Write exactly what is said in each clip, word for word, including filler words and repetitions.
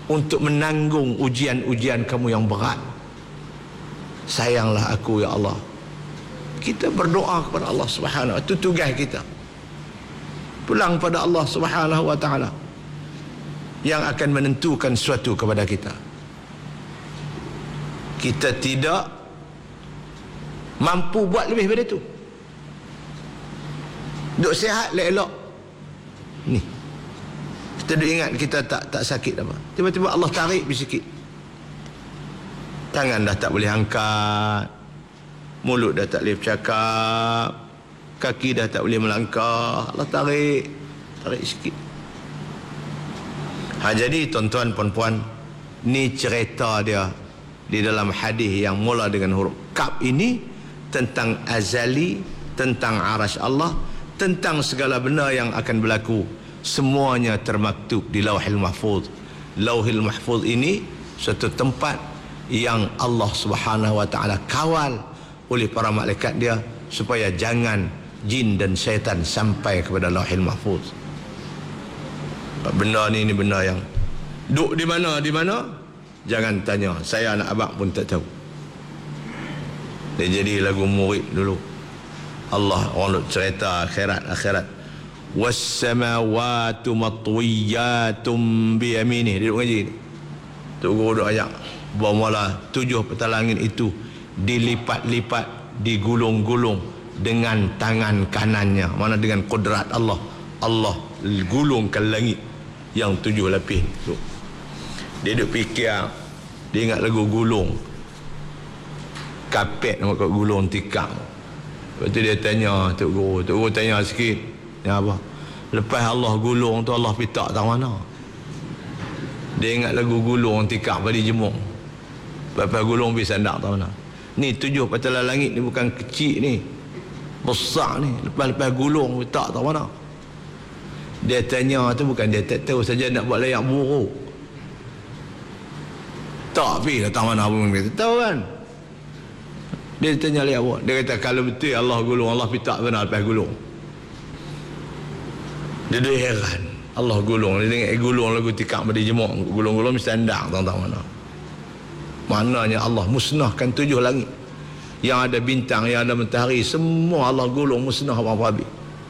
untuk menanggung ujian-ujian kamu yang berat. Sayanglah aku ya Allah. Kita berdoa kepada Allah Subhanahu wa taala, itu tugas kita. Pulang pada Allah Subhanahu wa taala yang akan menentukan sesuatu kepada kita. Kita tidak mampu buat lebih daripada itu. Duk sihat elok. Ni. Kita duk ingat kita tak tak sakit apa. Tiba-tiba Allah tarik sikit. Tangan dah tak boleh angkat. Mulut dah tak boleh bercakap. Kaki dah tak boleh melangkah. Allah tarik. Tarik sikit. Ha, jadi tuan-tuan puan-puan, ni cerita dia di dalam hadis yang mula dengan huruf kaf ini tentang azali, tentang arasy Allah, tentang segala benda yang akan berlaku. Semuanya termaktub di Lauhil Mahfuz. Lauhil Mahfuz ini suatu tempat yang Allah Subhanahu wa taala kawal oleh para malaikat dia supaya jangan jin dan syaitan sampai kepada Lauhil Mahfuz. Benda ni ni benda yang duk di mana di mana jangan tanya, saya anak abang pun tak tahu. Dia jadi lagu murid dulu. Allah orang duk cerita akhirat akhirat. Was-samawati matwiyatum bi yaminih. Dia duk ngaji ni. Tok guru duk ayat bahawa tujuh petal langit itu dilipat-lipat, digulung-gulung dengan tangan kanannya. Mana dengan kudrat Allah. Allah gulungkan langit yang tujuh lapis tu. Dia duk fikir, dia ingat lagu gulung kapet nak gulung tikar. Lepas tu dia tanya Tok Guru, Tok Guru tanya sikit, ya apa? Lepas Allah gulung tu Allah pitak tak mana? Dia ingat lagu gulung tikar pada jemung. Lepas gulung pergi sandak tak mana? Ni tujuh patalan langit ni bukan kecil ni, besar ni. Lepas-lepas gulung pitak tak mana? Dia tanya tu bukan dia tak tahu saja nak buat layak buruk. Tak pergi datang mana pun dia tahu kan. Dia tanya layak buruk. Dia kata kalau betul Allah gulung, Allah pitak benar lepas gulung. Dia dah heran. Allah gulung. Dia dengar gulung lagu tikak pada jemuk. Gulung-gulung mesti andang tak mana. Maknanya Allah musnahkan tujuh langit. Yang ada bintang, yang ada matahari, semua Allah gulung musnah apa-apa habis.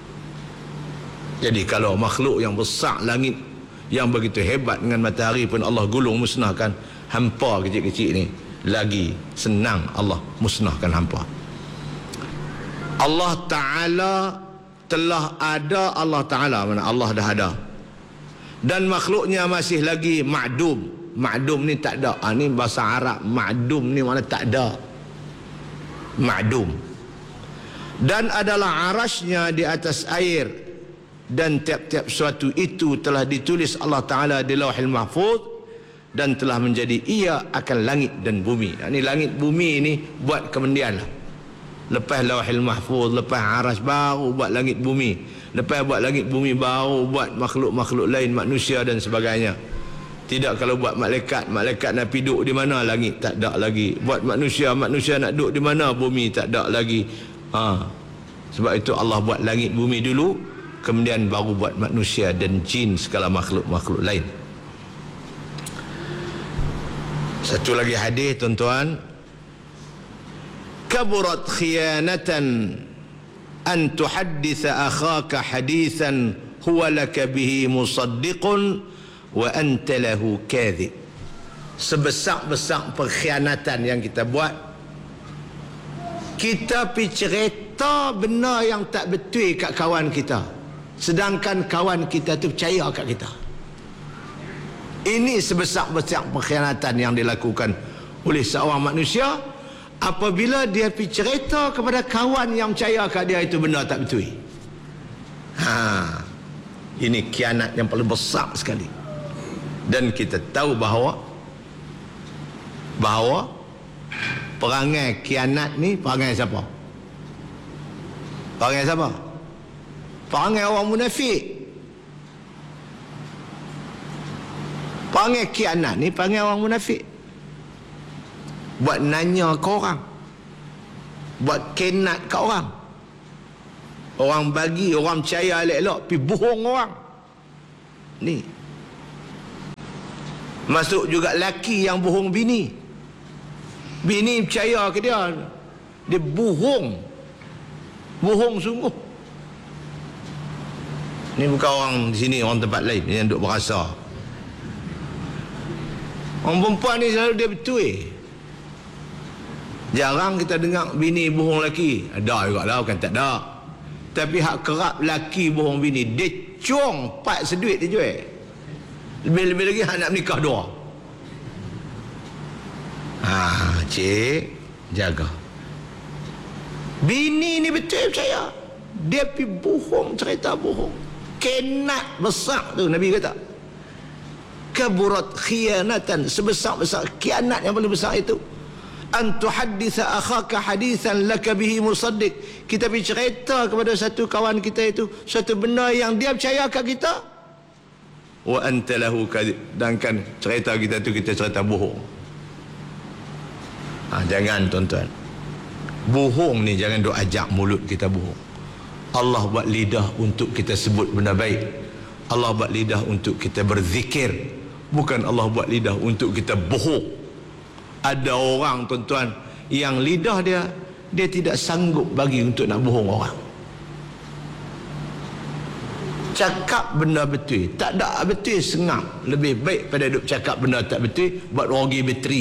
Jadi kalau makhluk yang besar langit yang begitu hebat dengan matahari pun Allah gulung musnahkan, hampa kecil-kecil ni lagi senang Allah musnahkan hampa. Allah Ta'ala telah ada, Allah Ta'ala mana Allah dah ada, dan makhluknya masih lagi ma'dum. Ma'dum ni tak ada. Ha, ni bahasa Arab. Ma'dum ni mana tak ada. Ma'dum. Dan adalah arasnya di atas air, dan tiap-tiap suatu itu telah ditulis Allah Ta'ala di Lauhil Mahfuz, dan telah menjadi ia akan langit dan bumi. Ini langit bumi ini buat kemudian lah. Lepas Lauhil Mahfuz, lepas arasy, baru buat langit bumi. Lepas buat langit bumi, baru buat makhluk-makhluk lain, manusia dan sebagainya. Tidak kalau buat malaikat, malaikat nak pergi duduk di mana, langit tak ada lagi. Buat manusia, manusia nak duduk di mana, bumi tak ada lagi. Ha. Sebab itu Allah buat langit bumi dulu, kemudian baru buat manusia dan jin, segala makhluk-makhluk lain. Satu lagi hadis tuan-tuan. Kaburat khiyanatan an tuhadditha akhaka hadithan huwa laka bihi musaddiqun wa anta lahu kadhib. Sebesar-besar perkhianatan yang kita buat, kita pergi cerita benda yang tak betul kat kawan kita, sedangkan kawan kita tu percaya kat kita. Ini sebesar-besar perkhianatan yang dilakukan oleh seorang manusia apabila dia pergi cerita kepada kawan yang percaya kat dia itu benda tak betul. Ha, ini khianat yang paling besar sekali. Dan kita tahu bahawa bahawa perangai khianat ni perangai siapa? Perangai siapa? Perangai orang munafik. Perangai khianat ni perangai orang munafik. Buat nanya ke orang, buat kenat ke orang. Orang bagi, orang percaya elok-elok, pergi bohong orang. Ni Masuk juga laki yang bohong bini. Bini percaya ke dia, dia bohong. Bohong sungguh. Ni bukan orang di sini, orang tempat lain yang duk berasa. Orang perempuan ni selalu dia betul. Jarang kita dengar bini bohong laki. Ada juga lah, bukan tak ada. Tapi hak kerap laki bohong bini, dia cong pat seduit dia jual. Lebih-lebih lagi hak nak menikah dua. Ha, cik, jaga. Bini ni betul percaya. Dia pergi bohong, cerita bohong. Kenat besar tu Nabi kata. Kaburat khianatan, sebesar-besar khianat yang paling besar itu. An tuhadditha akhaka hadithan laka bihi musaddiq. Kita pergi cerita kepada satu kawan kita itu satu benda yang dia percaya kat kita. Wa anta lahu kadhib, sedangkan cerita kita tu kita cerita bohong. Ha, jangan tuan-tuan. Bohong ni jangan duk ajak mulut kita bohong. Allah buat lidah untuk kita sebut benda baik. Allah buat lidah untuk kita berzikir. Bukan Allah buat lidah untuk kita bohong. Ada orang tuan-tuan yang lidah dia, dia tidak sanggup bagi untuk nak bohong orang. Cakap benda betul, tak ada betul sengap. Lebih baik pada duk cakap benda tak betul, buat rugi bateri.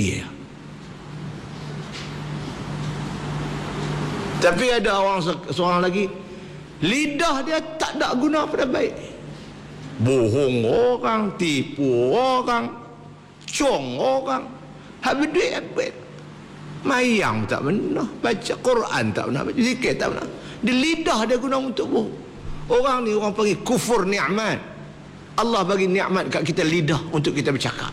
Tapi ada orang seorang lagi, lidah dia tak ada guna pada baik. Bohong orang, tipu orang, cong orang. Habis duit habis. Mayang tak benar, baca Quran tak benar, baca zikir tak benar. Di lidah dia guna untuk bohong. Orang ni orang panggil kufur nikmat. Allah bagi nikmat kat kita lidah untuk kita bercakap.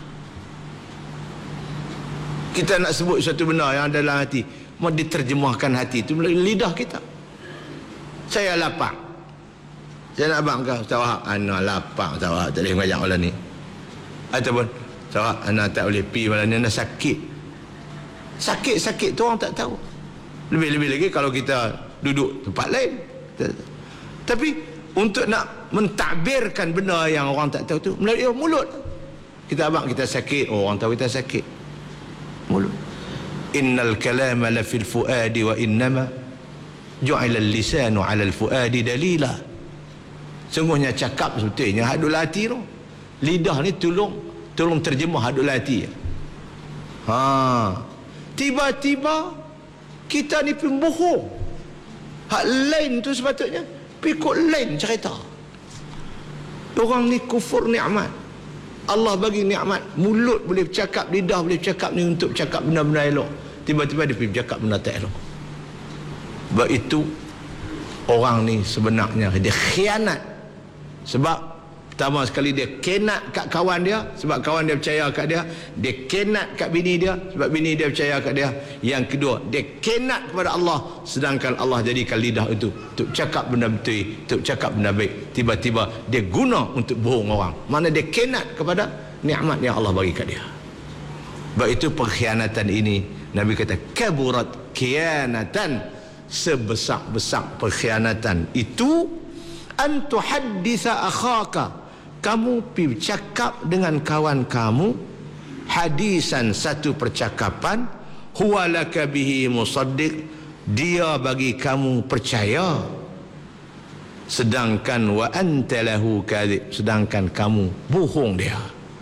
Kita nak sebut satu benda yang ada dalam hati, mau diterjemahkan hati itu melalui lidah kita. Saya lapang. Saya nak abang kau, Ustaz Wahab, ana lapang, Ustaz Wahab, tak boleh ngajak malam ni. Ataupun, Ustaz Wahab, ana tak boleh pergi malam ni, ana sakit. Sakit-sakit tu orang tak tahu. Lebih-lebih lagi kalau kita duduk tempat lain. Tapi untuk nak mentadbirkan benda yang orang tak tahu tu melalui mulut. Kita abang kita sakit, oh, orang tahu kita sakit. Mulut. Innal kalama la fil fuadi wa innama ju'ila al-lisanu 'ala al-fuadi dalila. Sungguhnya cakap sebetulnya hadul hati tu. Lidah ni tolong tolong terjemah hadul hati. Ha. Tiba-tiba kita ni pembohong. Hak lain tu sepatutnya pikut lain cerita. Orang ni kufur nikmat. Allah bagi nikmat, mulut boleh bercakap, lidah boleh bercakap ni untuk bercakap benda-benda elok. Tiba-tiba dia pergi bercakap benda tak elok. Sebab itu orang ni sebenarnya dia khianat. Sebab pertama sekali dia kenat kat kawan dia, sebab kawan dia percaya kat dia. Dia kenat kat bini dia, sebab bini dia percaya kat dia. Yang kedua, dia kenat kepada Allah, sedangkan Allah jadikan lidah itu untuk cakap benda betul, untuk cakap benda baik. Tiba-tiba dia guna untuk bohong orang. Mana dia kenat kepada nikmat yang Allah bagi kat dia. Sebab itu pengkhianatan ini Nabi kata kaburat khianatan, sebesar-besar pengkhianatan itu an tuhadditha akhaka, kamu pergi bercakap dengan kawan kamu hadisan, satu percakapan, huwa laka bihi musaddiq, dia bagi kamu percaya, sedangkan wa anta lahu kadhib, sedangkan kamu bohong dia.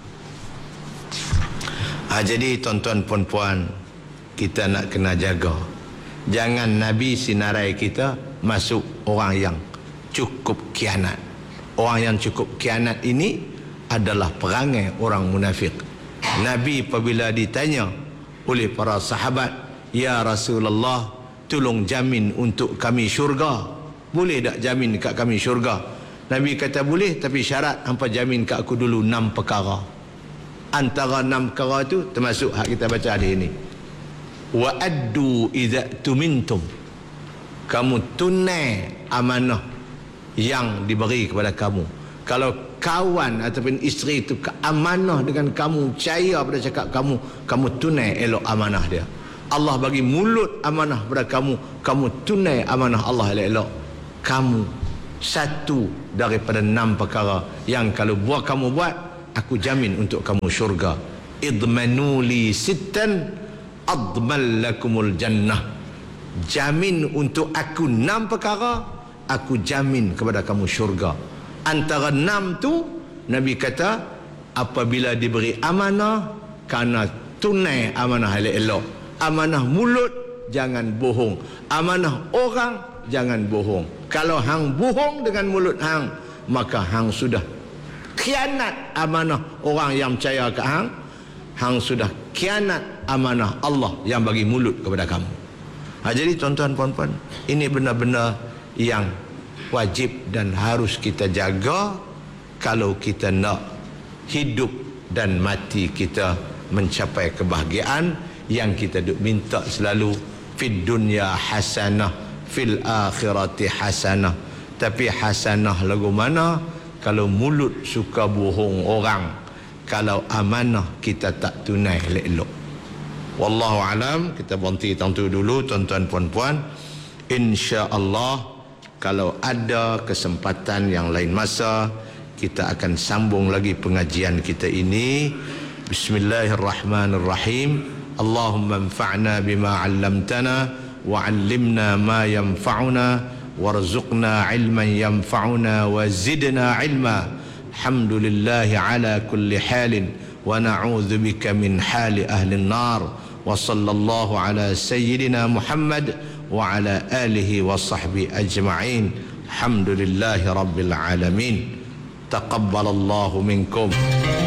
Ha, jadi tuan-tuan puan-puan, kita nak kena jaga jangan Nabi sinarai kita masuk orang yang cukup khianat. Orang yang cukup khianat ini adalah perangai orang munafik. Nabi apabila ditanya oleh para sahabat, ya Rasulullah, tolong jamin untuk kami syurga, boleh tak jamin kat kami syurga? Nabi kata boleh, tapi syarat hampa jamin kat aku dulu enam perkara. Antara enam perkara tu termasuk hak kita baca hari ini. Wa addu idza tumintum, kamu tunai amanah yang diberi kepada kamu. Kalau kawan ataupun isteri itu amanah dengan kamu, percaya pada cakap kamu, kamu tunai elok amanah dia. Allah bagi mulut amanah pada kamu, kamu tunai amanah Allah elok-elok. Kamu satu daripada enam perkara yang kalau buat kamu buat, aku jamin untuk kamu syurga. idmanu li sittan adman lakumul jannah. Jamin untuk aku enam perkara, aku jamin kepada kamu syurga. Antara enam tu Nabi kata, apabila diberi amanah, kerana tunai amanah elok-elok. Amanah mulut, jangan bohong. Amanah orang, jangan bohong. Kalau hang bohong dengan mulut hang, maka hang sudah khianat amanah orang yang percaya ke hang. Hang sudah khianat amanah Allah yang bagi mulut kepada kamu. Ha, jadi tuan-tuan puan-puan, ini benar-benar yang wajib dan harus kita jaga kalau kita nak hidup dan mati kita mencapai kebahagiaan yang kita duk minta selalu, fid dunya hasanah fil akhirati hasanah. Tapi hasanah lagu mana kalau mulut suka bohong orang, kalau amanah kita tak tunai elok-elok. Wallahu alam. Kita berhenti tentu dulu tuan-tuan puan-puan. Insya-Allah kalau ada kesempatan yang lain masa, kita akan sambung lagi pengajian kita ini. Bismillahirrahmanirrahim. Allahumma anfa'na bima 'allamtana wa 'allimna ma yanfa'una warzuqna 'ilman yanfa'una wa zidna 'ilma. Alhamdulillahi ala kulli halin wa na'udzu bika min hali ahli an-nar. Wa sallallahu ala sayyidina Muhammad wa ala alihi wa sahbihi ajma'in. Alhamdulillahi rabbil alamin. Taqabbalallahu minkum.